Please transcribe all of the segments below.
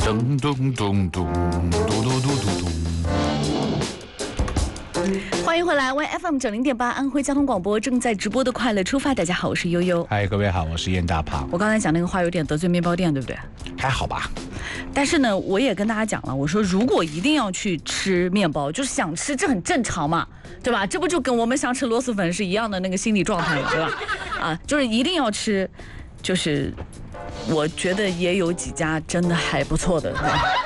咚咚咚咚咚咚咚咚。 欢迎回来 ，YFM90.8 安徽交通广播正在直播的快乐出发。大家好，我是悠悠。 嗨，各位好，我是燕大胖。 我刚才讲那个话有点得罪面包店，对不对？ 还好吧。 但是呢，我也跟大家讲了，我说如果一定要去吃面包，就是想吃，这很正常嘛，对吧？这不就跟我们想吃螺蛳粉是一样的那个心理状态，对吧？啊，就是一定要吃，就是我觉得也有几家真的还不错的。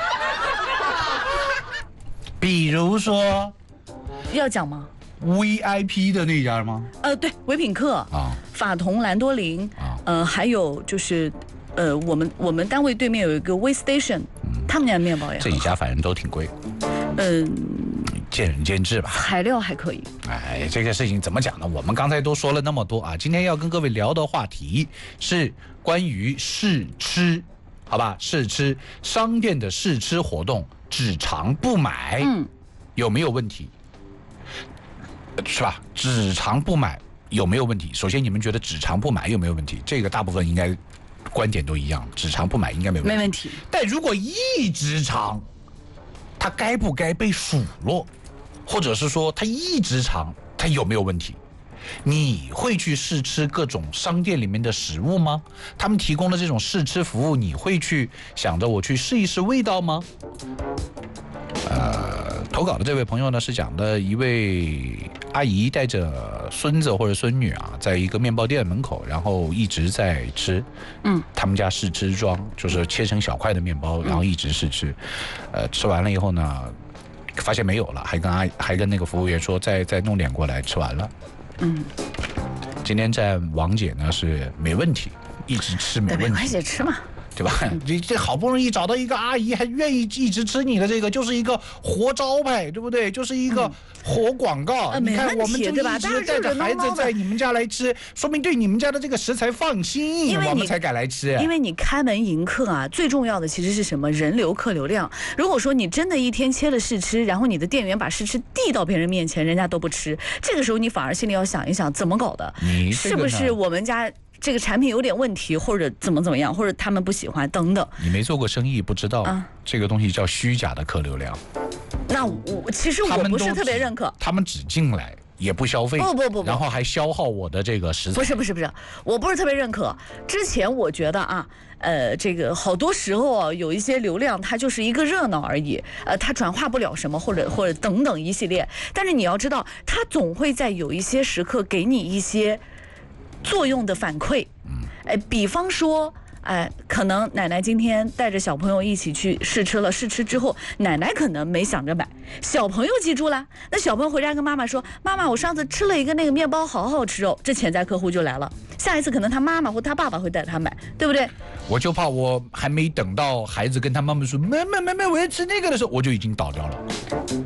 比如说， 要讲吗 ？VIP 的那家吗？ 对，唯品客啊，法同兰多林啊，还有就是我们单位对面有一个 WeStation，他们家的面包也这几家反正都挺贵。见仁见智吧， 材料还可以。 哎，这个事情怎么讲呢？我们刚才都说了那么多啊，今天要跟各位聊的话题是关于试吃，好吧？试吃商店的试吃活动，只尝不买，有没有问题？是吧？只尝不买有没有问题？首先，你们觉得只尝不买有没有问题？这个大部分应该观点都一样，只尝不买应该没问题。 没问题。 但如果一直尝，它该不该被数落？或者是说他一直尝，他有没有问题？你会去试吃各种商店里面的食物吗？他们提供的这种试吃服务，你会去想着我去试一试味道吗？投稿的这位朋友呢，是讲的一位阿姨带着孙子或者孙女啊，在一个面包店门口，然后一直在吃，他们家试吃装就是切成小块的面包，然后一直试吃，吃完了以后呢，发现没有了，还跟那个服务员说再弄点过来，吃完了。今天在王姐呢是没问题，一直吃没问题， 没关系，吃嘛。 对吧？你这好不容易找到一个阿姨，还愿意一直吃你的这个，就是一个活招牌，对不对？就是一个活广告。你看，我们就一直带着孩子在你们家来吃，说明对你们家的这个食材放心，我们才敢来吃。 因为你开门迎客啊，最重要的其实是什么？人流、客流量。如果说你真的一天切了试吃，然后你的店员把试吃递到别人面前，人家都不吃，这个时候你反而心里要想一想，怎么搞的？是不是我们家这个产品有点问题，或者怎么样，或者他们不喜欢等等。 你没做过生意不知道，这个东西叫虚假的客流量。 那其实我不是特别认可。 他们只进来也不消费， 不， 然后还消耗我的这个食材。 不是，我不是特别认可。之前我觉得啊，这个好多时候啊，有一些流量它就是一个热闹而已，它转化不了什么，或者等等一系列。但是你要知道，它总会在有一些时刻给你一些作用的反馈，比方说，可能奶奶今天带着小朋友一起去试吃了，试吃之后，奶奶可能没想着买，小朋友记住了，那小朋友回家跟妈妈说：“妈妈，我上次吃了一个那个面包，好好吃哦。”这潜在客户就来了，下一次可能他妈妈或他爸爸会带他买，对不对？ 我就怕我还没等到孩子跟他妈妈说：“妈妈，我要吃那个”的时候，我就已经倒掉了。